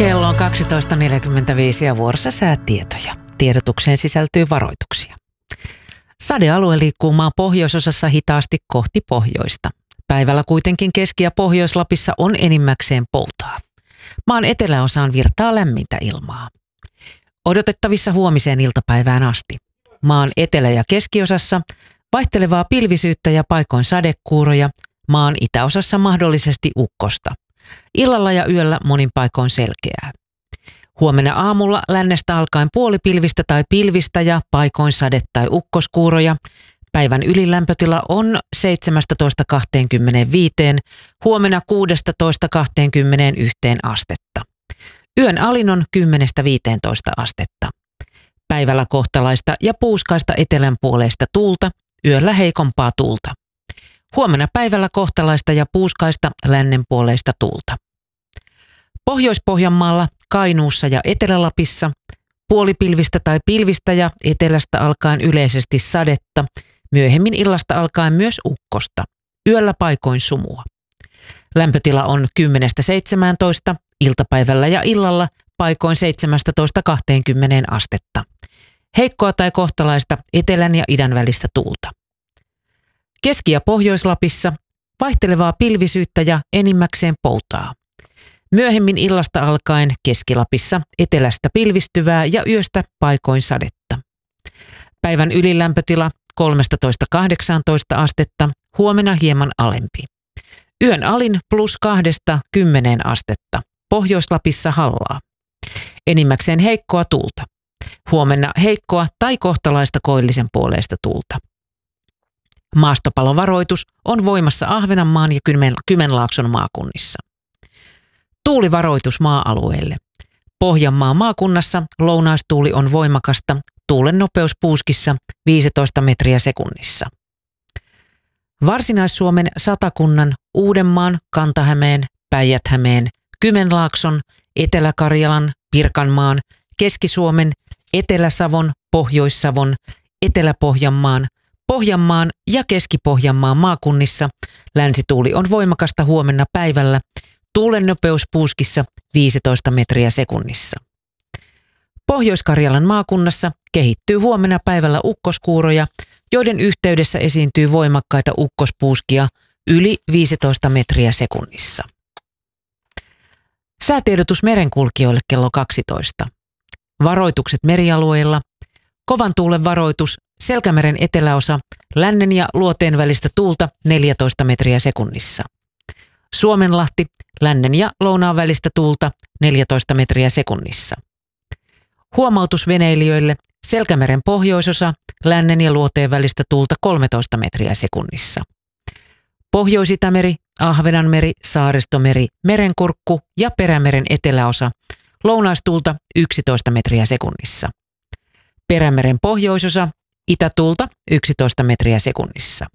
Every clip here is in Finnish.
Kello on 12.45 ja vuorossa säätietoja. Tiedotukseen sisältyy varoituksia. Sadealue liikkuu maan pohjoisosassa hitaasti kohti pohjoista. Päivällä kuitenkin Keski- ja Pohjois-Lapissa on enimmäkseen poutaa. Maan eteläosaan virtaa lämmintä ilmaa. Odotettavissa huomiseen iltapäivään asti. Maan etelä- ja keskiosassa vaihtelevaa pilvisyyttä ja paikoin sadekuuroja, maan itäosassa mahdollisesti ukkosta. Illalla ja yöllä monin paikoin selkeää. Huomenna aamulla lännestä alkaen puolipilvistä tai pilvistä ja paikoin sade- tai ukkoskuuroja. Päivän ylilämpötila on 17-25, huomenna 16-21 astetta. Yön alin on 10-15 astetta. Päivällä kohtalaista ja puuskaista etelän puoleista tuulta, yöllä heikompaa tuulta. Huomenna päivällä kohtalaista ja puuskaista lännen puoleista tuulta. Pohjois-Pohjanmaalla, Kainuussa ja Etelä-Lapissa puolipilvistä tai pilvistä ja etelästä alkaen yleisesti sadetta, myöhemmin illasta alkaen myös ukkosta, yöllä paikoin sumua. Lämpötila on 10-17, iltapäivällä ja illalla paikoin 17-20 astetta. Heikkoa tai kohtalaista etelän ja idän välistä tuulta. Keski- ja Pohjois-Lapissa vaihtelevaa pilvisyyttä ja enimmäkseen poutaa. Myöhemmin illasta alkaen Keski-Lapissa etelästä pilvistyvää ja yöstä paikoin sadetta. Päivän ylilämpötila 13-18 astetta, huomenna hieman alempi. Yön alin +2-10 astetta, Pohjois-Lapissa hallaa. Enimmäkseen heikkoa tuulta. Huomenna heikkoa tai kohtalaista koillisen puoleista tuulta. Maastopalovaroitus on voimassa Ahvenanmaan ja Kymenlaakson maakunnissa. Tuulivaroitus maa-alueelle. Pohjanmaan maakunnassa lounaistuuli on voimakasta, tuulen nopeus puuskissa 15 metriä sekunnissa. Varsinais-Suomen Satakunnan, Uudenmaan, Kanta-Hämeen, Päijät-Hämeen, Kymenlaakson, Etelä-Karjalan, Pirkanmaan, Keski-Suomen, Etelä-Savon, Pohjois-Savon, Etelä-Pohjanmaan, Pohjanmaan ja Keski-Pohjanmaan maakunnissa länsituuli on voimakasta huomenna päivällä, tuulen nopeus puuskissa 15 metriä sekunnissa. Pohjois-Karjalan maakunnassa kehittyy huomenna päivällä ukkoskuuroja, joiden yhteydessä esiintyy voimakkaita ukkospuuskia yli 15 metriä sekunnissa. Säätiedotus merenkulkijoille kello 12. Varoitukset merialueilla. Kovan tuulen varoitus, Selkämeren eteläosa, lännen ja luoteen välistä tuulta 14 metriä sekunnissa. Suomenlahti, lännen ja lounaan välistä tuulta 14 metriä sekunnissa. Huomautus veneilijöille, Selkämeren pohjoisosa, lännen ja luoteen välistä tuulta 13 metriä sekunnissa. Pohjois-Itämeri, Ahvenanmeri, Saaristomeri, Merenkurkku ja Perämeren eteläosa, lounaistuulta 11 metriä sekunnissa. Perämeren pohjoisosa, itätuulta 11 metriä sekunnissa.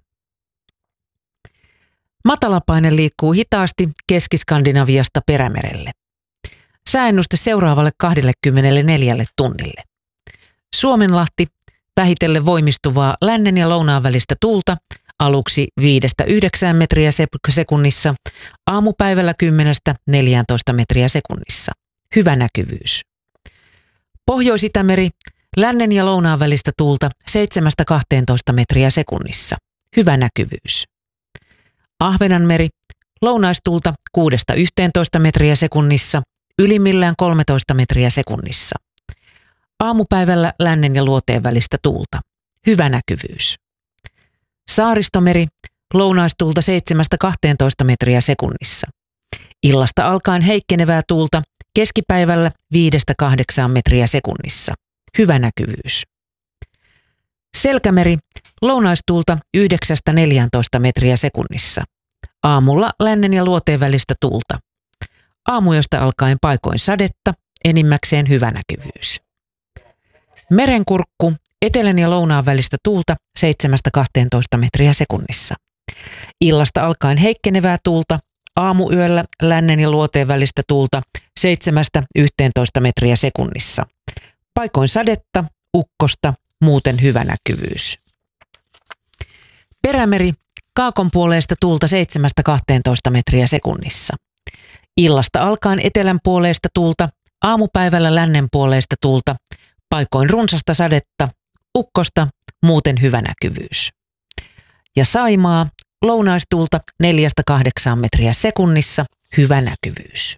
Matalapaine liikkuu hitaasti Keski-Skandinaviasta Perämerelle. Sääennuste seuraavalle 24 tunnille. Suomenlahti, vähitellen voimistuvaa lännen ja lounaan välistä tuulta, aluksi 5-9 metriä sekunnissa, aamupäivällä 10-14 metriä sekunnissa. Hyvä näkyvyys. Pohjois-Itämeri, lännen ja lounaan välistä tuulta 7-12 metriä sekunnissa. Hyvä näkyvyys. Ahvenanmeri, lounaistuulta 6-11 metriä sekunnissa, ylimmillään 13 metriä sekunnissa. Aamupäivällä lännen ja luoteen välistä tuulta. Hyvä näkyvyys. Saaristomeri, lounaistuulta 7-12 metriä sekunnissa. Illasta alkaen heikkenevää tuulta, keskipäivällä 5-8 metriä sekunnissa. Hyvä näkyvyys. Selkämeri, lounaistuulta 9-14 metriä sekunnissa. Aamulla lännen ja luoteen välistä tuulta. Aamuyöstä alkaen paikoin sadetta, enimmäkseen hyvä näkyvyys. Merenkurkku, etelän ja lounaan välistä tuulta 7-12 metriä sekunnissa. Illasta alkaen heikkenevää tuulta, aamuyöllä lännen ja luoteen välistä tuulta 7-11 metriä sekunnissa. Paikoin sadetta, ukkosta, muuten hyvä näkyvyys. Perämeri, kaakon puoleista tuulta 7-12 metriä sekunnissa. Illasta alkaen etelän puoleista tuulta Aamupäivällä lännenpuoleista tuulta, paikoin runsasta sadetta, ukkosta, muuten hyvä näkyvyys. Ja Saimaa, lounaistuulta 4-8 metriä sekunnissa, hyvä näkyvyys.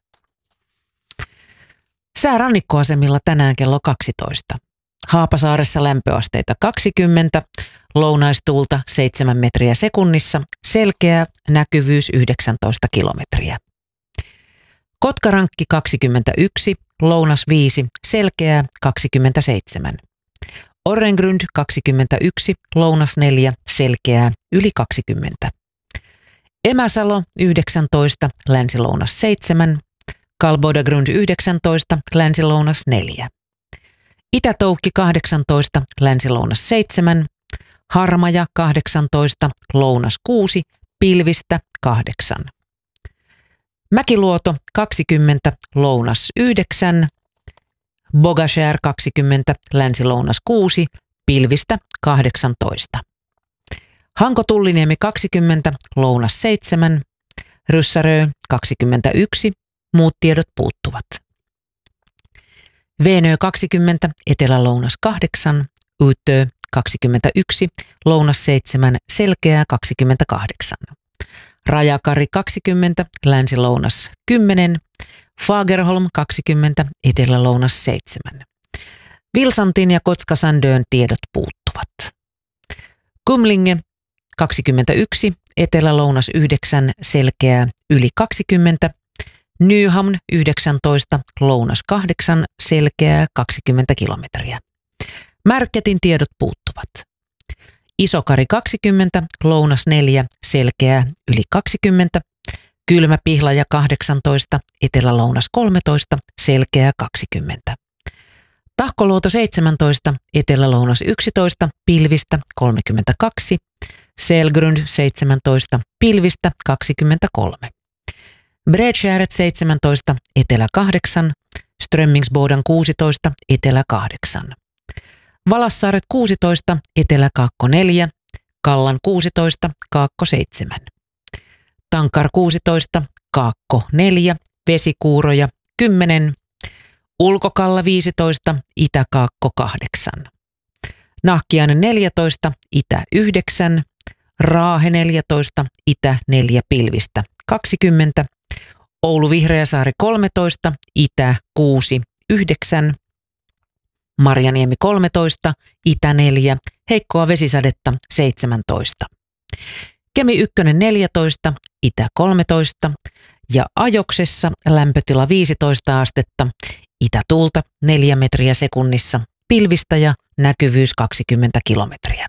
Sää rannikkoasemilla tänään kello 12. Haapasaaressa lämpöasteita 20, lounaistuulta 7 metriä sekunnissa, selkeä näkyvyys 19 kilometriä. Kotkarankki 21, lounas 5, selkeää 27. Orrengrund 21, lounas 4, selkeää yli 20. Emäsalo 19, länsilounas 7. Kalbodagrund 19, länsilounas 4. Itätoukki 18, länsilounas 7. Harmaja 18, lounas 6, pilvistä 8. Mäkiluoto 20, lounas 9. Bogashär 20, länsilounas 6, pilvistä 18. Hanko-Tulliniemi 20, lounas 7. Ryssärö 21, muut tiedot puuttuvat. Veenö 20, etelä-lounas 8. Utö 21, lounas 7, selkeää 28. Rajakari 20, länsi-lounas 10. Fagerholm 20, etelä-lounas 7. Vilsantin ja Kotskasandön tiedot puuttuvat. Kumlinge 21, etelä-lounas 9, selkeää yli 20. Nyhamn 19, lounas 8, selkeää 20 kilometriä. Märketin tiedot puuttuvat. Isokari 20, lounas 4, selkeää yli 20. Kylmäpihlaja 18, etelä-lounas 13, selkeää 20. Tahkoluoto 17, etelä-lounas 11, pilvistä 32. Selgrund 17, pilvistä 23. Bredskäret 17, etelä 8. Strömmingsbodan 16, etelä 8. Valassaaret 16, etelä kaakko 4. Kallan 16, kaakko 7. Tankar 16, kaakko 4. Vesikuuroja 10. Ulkokalla 15, itäkaakko 8. Nahkiainen 14, itä 9. Raahe 14, itä 4 pilvistä 20. Oulu Vihreäsaari 13, itä 6, 9. Marjaniemi 13, itä 4, heikkoa vesisadetta 17. Kemi 1 14, itä 13 ja Ajoksessa lämpötila 15 astetta, itätuulta 4 metriä sekunnissa, pilvistä ja näkyvyys 20 kilometriä.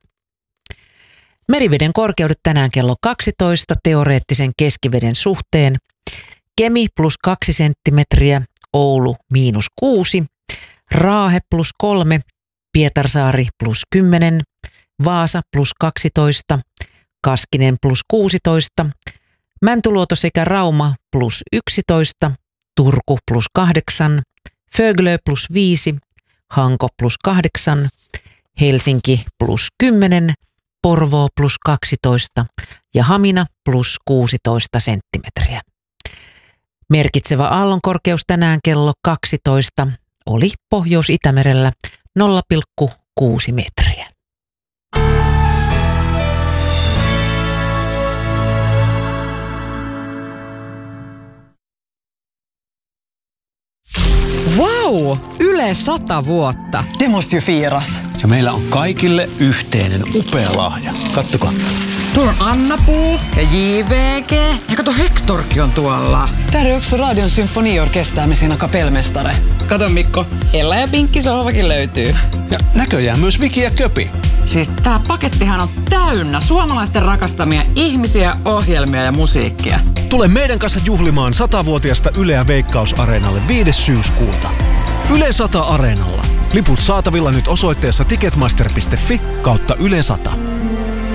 Meriveden korkeudet tänään kello 12 teoreettisen keskiveden suhteen. Kemi plus 2 senttimetriä, Oulu miinus 6, Raahe plus 3, Pietarsaari plus 10, Vaasa plus 12, Kaskinen plus 16, Mäntyluoto sekä Rauma plus 11, Turku plus 8, Föglö plus 5, Hanko plus 8, Helsinki plus 10, Porvoo plus 12 ja Hamina plus 16 senttimetriä. Merkitsevä aallonkorkeus tänään kello 12 oli Pohjois-Itämerellä 0,6 metriä. Wow! Yle 100 vuotta. Det måste ju firas. Ja meillä on kaikille yhteinen upea lahja. Kattokaa. Tuolla on Anna-Puu ja JVG. Ja kato, Hektorkin on tuolla. Där är också Radion symfoniorkester med sina kapellmästare. Kato Mikko, Ella ja Pinkki sohvakin löytyy. Ja näköjään myös Viki ja Köpi. Siis tää pakettihan on täynnä suomalaisten rakastamia ihmisiä, ohjelmia ja musiikkia. Tule meidän kanssa juhlimaan 100-vuotiasta Yleä Veikkaus-areenalle 5. syyskuuta. Yle 100 Areenalla. Liput saatavilla nyt osoitteessa ticketmaster.fi/Yle 100.